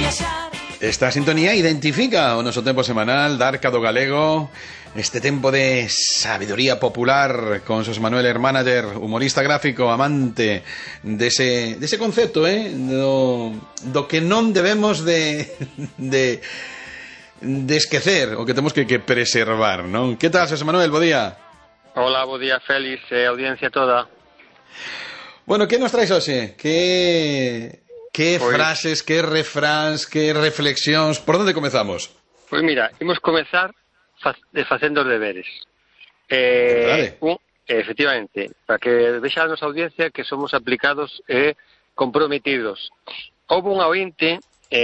Esta sintonía identifica o noso tempo semanal da Arca do Galego, este tempo de sabiduría popular con Xosé Manuel Hermánager, humorista gráfico, amante dese concepto, do que non debemos de esquecer, o que temos que preservar, non? Que tal, Xosé Manuel? Bo día. Hola, bo día, Félix, audiencia toda. Bueno, que nos traes hoxe? Que frases, que refráns, que reflexións? Por onde comezamos? Pois mira, imos comezar facendo os deberes. Efectivamente, para que vexa a nosa audiencia que somos aplicados e comprometidos. Houve un ointe,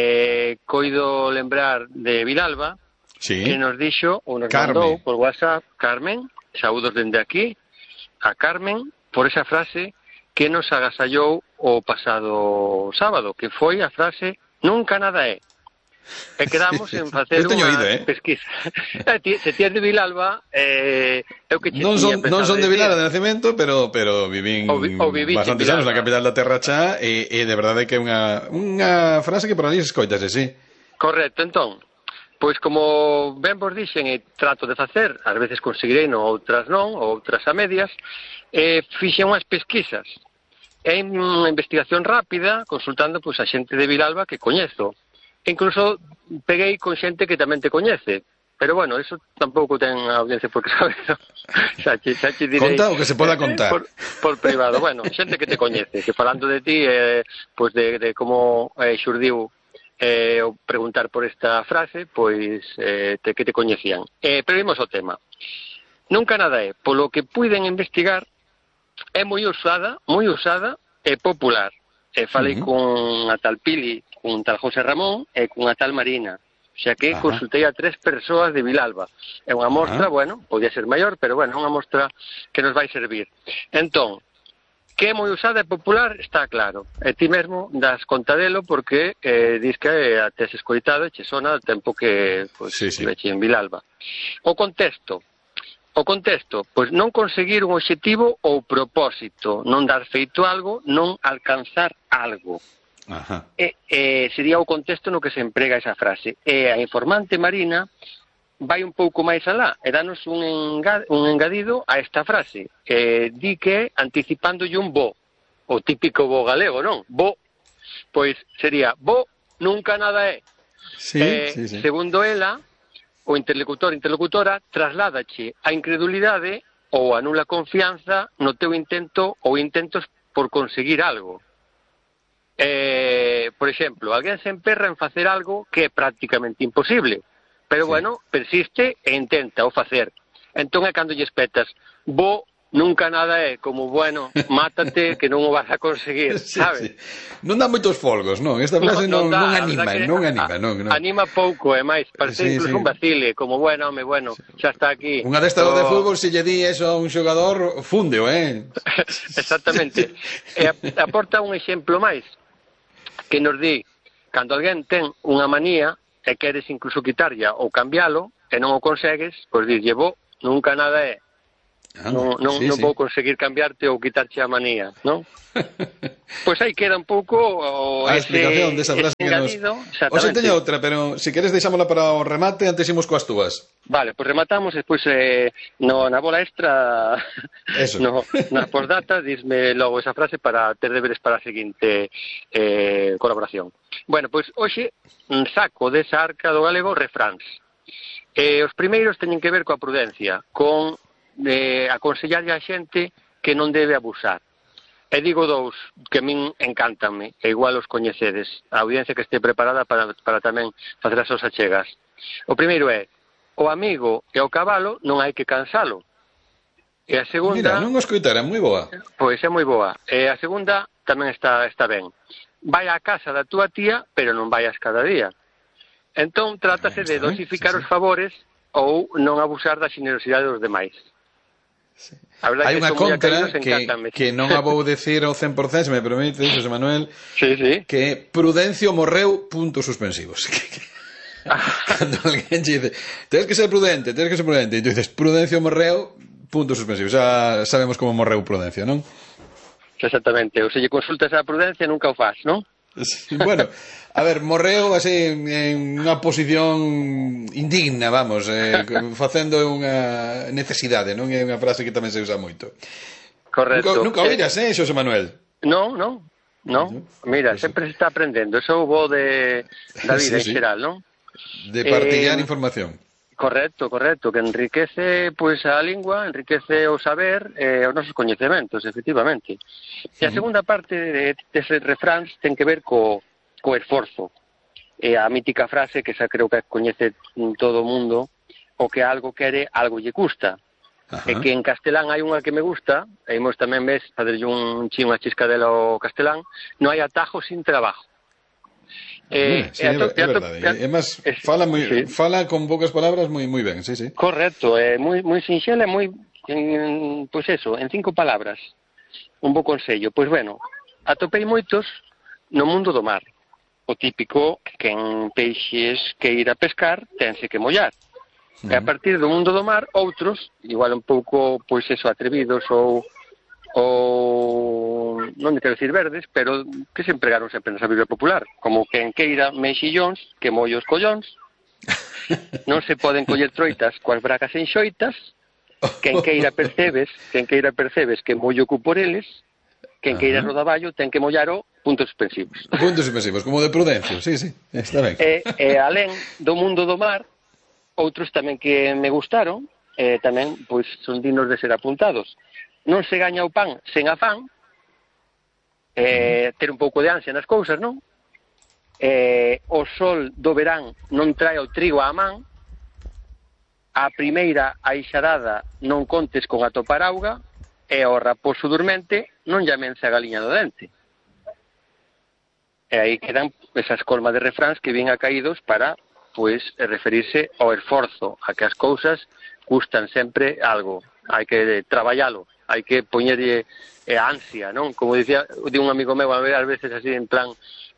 coido lembrar de Vilalba, sí, que nos dixo, ou nos mandou por WhatsApp, Carmen, saúdos dende aquí, a Carmen, por esa frase que nos agasallou o pasado sábado, que foi a frase "nunca nada é". E quedamos en facer unha pesquisa. Se ti és de Vilalba, eu que non son de Vilalba de nacemento, pero vivín bastantes anos na capital da Terra Chá, e de verdade que é unha frase que por ali se escoitase, sí. Correcto, entón, pois como ben vos dixen e trato de facer, ás veces conseguirei, outras non, outras a medias, fixen unhas pesquisas. É unha investigación rápida, consultando a xente de Vilalba que coñezo. Incluso peguei con xente que tamén te coñece. Pero bueno, eso tampouco ten a audiencia por que sabe. Xa te direi. Conta o que se poda contar. Por privado. Bueno, xente que te coñece, que falando de ti, pois de como xurdiu o preguntar por esta frase, pois que te coñecían. Pero vimos o tema. Nunca nada é, polo que puiden investigar, é moi usada e popular. Falei con a tal Pili, con tal José Ramón e con a tal Marina. Xa que consultei a 3 persoas de Vilalba. É unha mostra, bueno, podía ser maior, pero bueno, é unha mostra que nos vai servir. Entón, que é moi usada e popular, está claro. E ti mesmo das conta delo porque dis que te has escoitado e che sona o tempo que veche en Vilalba. O contexto, pois non conseguir un obxectivo ou propósito, non dar feito algo, non alcanzar algo. Sería o contexto no que se emprega esa frase. E a informante Marina vai un pouco máis alá e danos un engadido a esta frase. Di que anticipándolle un bo, o típico bo galego, non? Bo, pois sería bo, nunca nada é. Segundo ela, o interlocutora trasládache a incredulidade ou anula confianza no teu intento ou intentos por conseguir algo. Por exemplo, alguén se emperra en facer algo que é prácticamente imposible, pero bueno, persiste e intenta o facer. Entón é cando lle espetas, bo, nunca nada é, como, bueno, mátate que non o vas a conseguir, sabes? Non dá moitos folgos, non? Esta frase non anima. Anima pouco, e máis, parece incluso un vacile, como, bueno, xa está aquí. Un adestrador de fútbol, se lle di eso a un xogador, fúndeo, Exactamente. E aporta un exemplo máis, que nos di, cando alguén ten unha manía, e queres incluso quitarlla ou cambialo, e non o consegues, pois dille, bo, nunca nada é. Non vou conseguir cambiarte ou quitarche a manía, non? Pois aí queda un pouco a explicación desa frase que nos... Oxe, teño outra, pero se queres deixámola para o remate, antes imos coas túas. Vale, pois rematamos, despois na bola extra, na postdata, disme logo esa frase para ter deberes para a seguinte colaboración. Bueno, pois hoxe saco desa Arca do Galego refráns. Os primeiros teñen que ver coa prudencia, con aconsellarlle a xente que non debe abusar. E digo dous que a min encántanme, e igual os coñecedes, a audiencia que este preparada para tamén facer as súas achegas. O primeiro é, o amigo e o cabalo non hai que cansalo. E a segunda... Mira, non o escoitara, moi boa. Pois é moi boa. E a segunda tamén está ben. Vai á casa da túa tía, pero non vayas cada día. Entón, trátase de dosificar os favores ou non abusar da xenerosidade dos demais. Hai unha contra que non a vou decir ao 100%, se me permite, José Manuel, que prudencio morreu, puntos suspensivos. Cando alguén dice, tens que ser prudente, e tú dices, prudencio morreu, puntos suspensivos. Xa sabemos como morreu Prudencio, non? Exactamente, ou se lle consultas a Prudencia nunca o faz, non? Bueno, a ver, morreu así en unha posición indigna, vamos, facendo unha necesidade, non é unha frase que tamén se usa moito. Correcto. Nunca oíras, Xosé Manuel? Non. Mira, sempre se está aprendendo. Eso é o bo da vida en xeral, non? De partillar información. Correcto, que enriquece pois a lingua, enriquece o saber e os nosos coñecementos, efectivamente. E a segunda parte dese refráns ten que ver co esforzo. E a mítica frase que xa creo que coñece todo o mundo, o que algo quere, algo lle custa. E que en castelán hai unha que me gusta, e imos tamén ves, faderlle unha chiscadela ao castelán, non hai atajo sin trabajo. É verdade. Además, fala con poucas palabras moi ben, sí. Correcto, é moi sinxela, pois eso, en 5 palabras. Un bo consello. Pois bueno, atopei moitos no mundo do mar. O típico que en peixes que ir a pescar tense que mollar. E a partir do mundo do mar, outros, igual un pouco, pois eso, atrevidos ou non me quero dicir verdes, pero que se empregaron sempre na sabiduría popular, como quen queira mexillóns, que molle os collóns, non se poden coller troitas coas bracas enxoitas, quen queira percebes que mollo cu por eles, quen queira rodaballo ten que mollar o puntos suspensivos. Puntos suspensivos, como de Prudencio, sí, está ben. E alén do mundo do mar, outros tamén que me gustaron, tamén pois son dignos de ser apuntados. Non se gaña o pan sen afán, ter un pouco de ansia nas cousas, non? O sol do verán non trae o trigo á man, a primeira aixarada non contes con atopar auga, e ao raposo dormente non llamense a galiña do dente. E aí quedan esas colmas de refráns que vin acaídos para, pois, referirse ao esforzo, a que as cousas custan sempre algo, hai que traballalo. Hai que poñerlle ansia, non? Como dicía un amigo meu, ás veces así en plan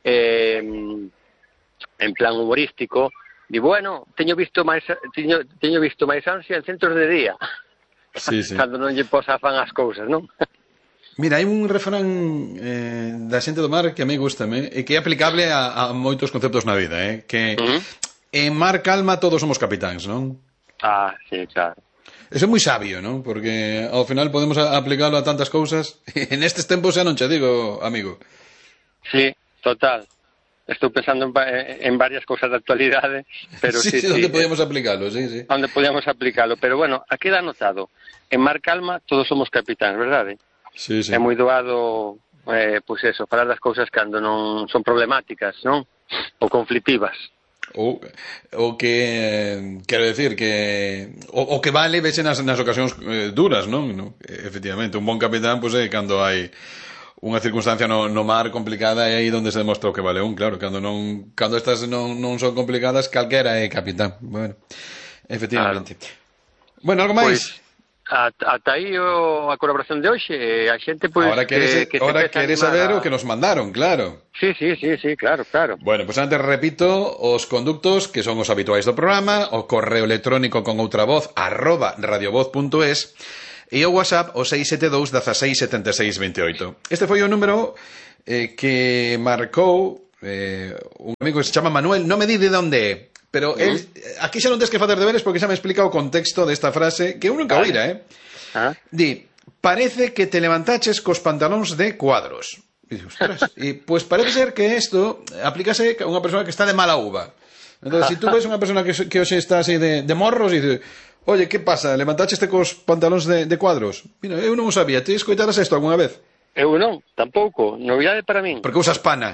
humorístico, di, bueno, teño visto máis ansia en centros de día. Sí. Cando non lle posa fan as cousas, non? Mira, hai un refrán da xente do mar que a mí gustame e que é aplicable a moitos conceptos na vida, que en mar calma todos somos capitáns, non? Sí, claro. Eso é moi sabio, non? Porque ao final podemos aplicalo a tantas cousas e nestes tempos xa non che digo, amigo. Sí, total. Estou pensando en varias cousas de actualidade, pero sí. Onde podíamos aplicalo, sí. Onde podíamos aplicalo, pero bueno, aquí queda anotado. En mar calma todos somos capitáns, verdade? Sí. É moi doado, pois eso, falar das cousas cando non son problemáticas, non? Ou conflitivas. O que quero decir que o que vale vexe nas ocasións duras, non? Efectivamente, un bon capitán pois é cando hai unha circunstancia no mar complicada, é aí onde se demostra o que vale un, claro, cando estas non son complicadas, calquera é capitán. Bueno, efectivamente. Claro. Bueno, algo máis? Ata aí a colaboración de hoxe, a xente pois ahora queres saber o que nos mandaron, claro. Sí, claro. Bueno, pues antes repito os conductos que son os habituais do programa, o correo electrónico con outra voz @radiovoz.es e o WhatsApp o 672 16 76 28. Este foi o número que marcou un amigo que se chama Manuel, non me di de onde é. Pero él, aquí xa non tens que facer deberes porque xa me explica o contexto desta frase que eu nunca oíra, Di, parece que te levantaches cos pantalóns de cuadros. E digo, ostras, pues parece ser que isto aplícase a unha persona que está de mala uva. Entón, se tú ves unha persona que hoxe está así de morros e dice, oye, que pasa, levantaxeste cos pantalóns de cuadros? Mira, eu non o sabía, ti escoitaras isto algunha vez? Eu non, tampouco, novidade para min. Porque usas pana.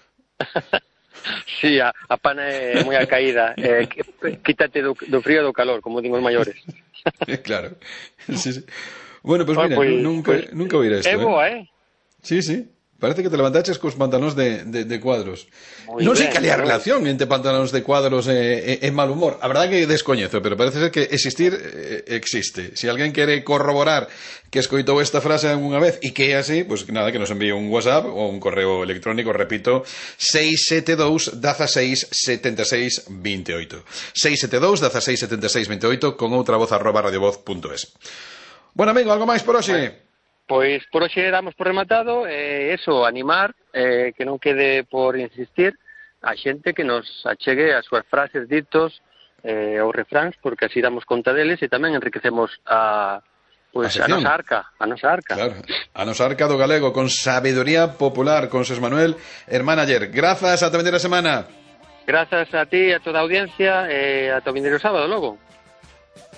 Sí, a pana é moi acaída, quítate do frío e do calor, como digo os maiores. Claro, sí. Bueno, pues mira, nunca oiré isto. É boa, Sí, parece que te levantaches cos pantalóns de cuadros. Non sei cal é a relación entre pantalóns de cuadros e mal humor. A verdade que descoñezo, pero parece ser que existir existe. Se alguén quere corroborar que escoitou esta frase algunha vez e que é así, pues nada, que nos envíe un WhatsApp ou un correo electrónico, repito, 672 16 76 28. 672 16 76 28 con outra voz @radiovoz.es. Bueno, amigo, algo máis por hoxe? Pois por hoxe damos por rematado, eso, animar, que non quede por insistir a xente que nos achegue as súas frases, ditos ou refráns, porque así damos conta deles e tamén enriquecemos a nosa arca. Claro, a nosa arca do galego, con sabiduría popular, con Xosé Manuel Hermánayer. Grazas, ata vindeira semana. Grazas a ti e a toda a audiencia, ata o vindeiro sábado logo.